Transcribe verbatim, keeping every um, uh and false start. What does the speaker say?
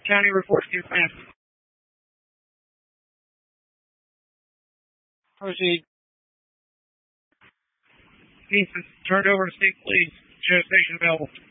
County report to command. Proceed. Pieces turned over to state police. Show station available.